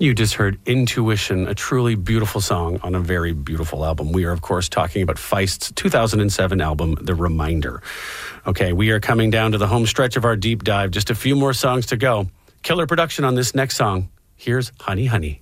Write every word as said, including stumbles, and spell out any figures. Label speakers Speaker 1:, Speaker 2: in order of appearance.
Speaker 1: You just heard Intuition, a truly beautiful song on a very beautiful album. We are, of course, talking about Feist's two thousand seven album, The Reminder. Okay, we are coming down to the home stretch of our deep dive. Just a few more songs to go. Killer production on this next song. Here's Honey Honey.